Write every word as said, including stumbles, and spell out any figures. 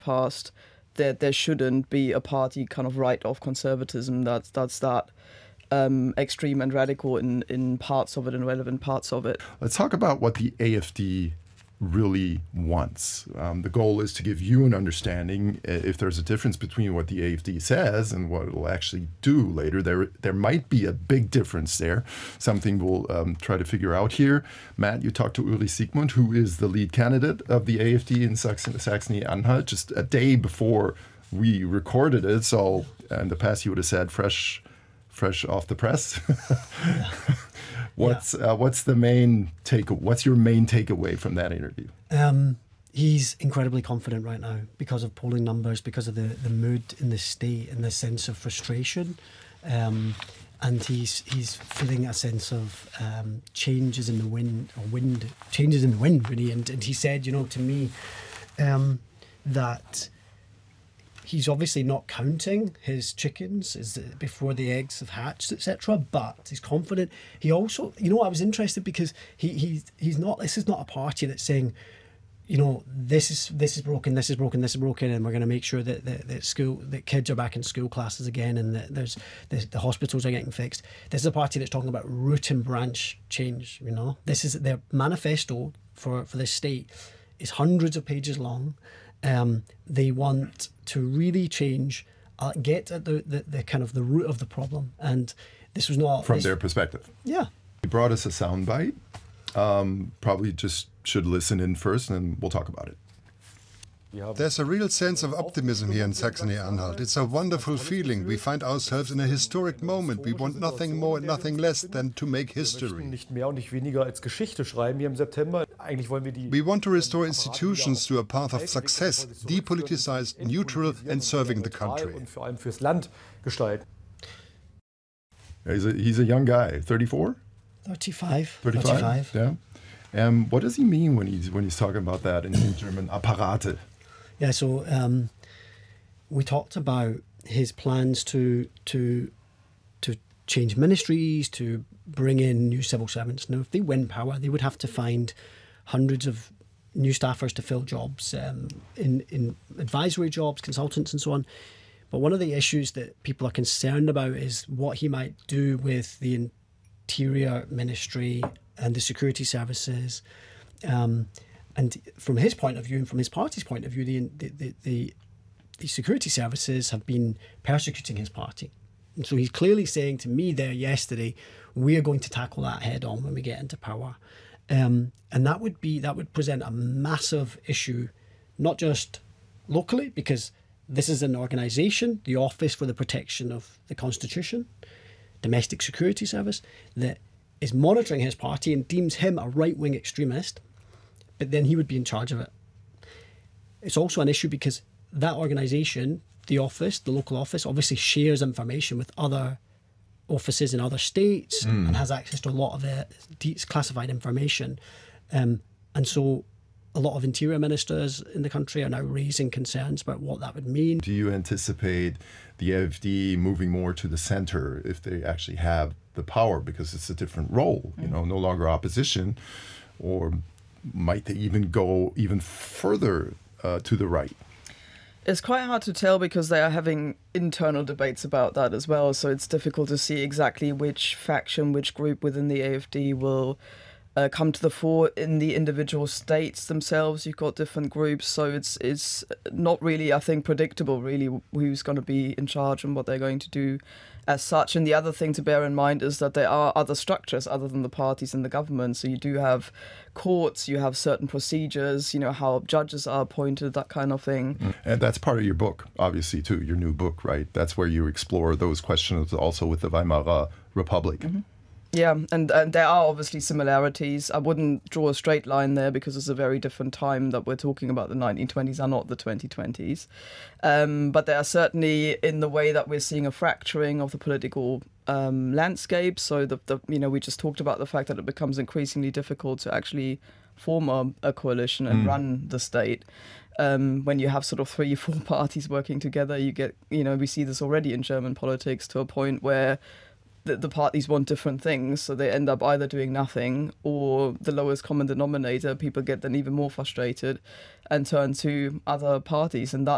past, there there shouldn't be a party kind of right-of conservatism that's that's that um, extreme and radical in, in parts of it and relevant parts of it. Let's talk about what the A F D really wants. Um, the goal is to give you an understanding if there's a difference between what the A F D says and what it will actually do later. There there might be a big difference there, something we'll um, try to figure out here. Matt, you talked to Ulrich Siegmund, who is the lead candidate of the A F D in Saxony-Anhalt, just a day before we recorded it. So in the past, you would have said fresh, fresh off the press. What's yeah. uh, what's the main take? What's your main takeaway from that interview? Um, he's incredibly confident right now because of polling numbers, because of the, the mood in the state and the sense of frustration, um, and he's he's feeling a sense of um, changes in the wind, or wind changes in the wind, really. And and he said, you know, to me, um, that he's obviously not counting his chickens is before the eggs have hatched, et cetera. But he's confident. He also, you know, I was interested because he he's he's not. This is not a party that's saying, you know, this is this is broken, this is broken, this is broken, and we're going to make sure that that, that school that kids are back in school classes again, and that there's the, the hospitals are getting fixed. This is a party that's talking about root and branch change. You know, this is their manifesto for for this state is hundreds of pages long. Um, they want to really change, uh, get at the, the, the kind of the root of the problem. And this was not... From this, their perspective. Yeah. He brought us a soundbite. Um, probably just should listen in first and then we'll talk about it. There's a real sense of optimism here in Saxony-Anhalt. It's a wonderful feeling. We find ourselves in a historic moment. We want nothing more and nothing less than to make history. We want to restore institutions to a path of success, depoliticized, neutral and serving the country. He's a, he's a young guy, thirty-four? thirty-five. thirty-five, thirty-five. Yeah. Um, what does he mean when he's when he's talking about that in, in German? Apparate. Yeah, so um, we talked about his plans to to to change ministries, to bring in new civil servants. Now, if they win power, they would have to find hundreds of new staffers to fill jobs um, in in advisory jobs, consultants, and so on. But one of the issues that people are concerned about is what he might do with the Interior Ministry and the security services. Um, and from his point of view and from his party's point of view, the, the, the, the security services have been persecuting his party. And so he's clearly saying to me there yesterday, we are going to tackle that head on when we get into power. Um, and that would be, that would present a massive issue, not just locally, because this is an organisation, the Office for the Protection of the Constitution, Domestic Security Service, that is monitoring his party and deems him a right-wing extremist, but then he would be in charge of it. It's also an issue because that organisation, the office, the local office, obviously shares information with other offices in other states mm. and has access to a lot of uh, classified information. Um, and so a lot of interior ministers in the country are now raising concerns about what that would mean. Do you anticipate the A F D moving more to the center if they actually have the power, because it's a different role, you know, no longer opposition, or might they even go even further uh, to the right? It's quite hard to tell because they are having internal debates about that as well. So it's difficult to see exactly which faction, which group within the A F D will uh, come to the fore. In the individual states themselves, you've got different groups. So it's it's not really, I think, predictable really who's going to be in charge and what they're going to do as such. And the other thing to bear in mind is that there are other structures other than the parties in the government. So you do have courts, you have certain procedures, you know, how judges are appointed, that kind of thing. And that's part of your book, obviously, too, your new book, right? That's where you explore those questions also with the Weimar Republic. Mm-hmm. Yeah, and, and there are obviously similarities. I wouldn't draw a straight line there because it's a very different time that we're talking about. The nineteen twenties are not the twenty twenties. Um, but there are certainly in the way that we're seeing a fracturing of the political um, landscape. So, the, the you know, we just talked about the fact that it becomes increasingly difficult to actually form a, a coalition and mm. run the state. Um, when you have sort of three, four parties working together, you get, you know, we see this already in German politics to a point where the, the parties want different things, so they end up either doing nothing or the lowest common denominator. People get then even more frustrated and turn to other parties, and that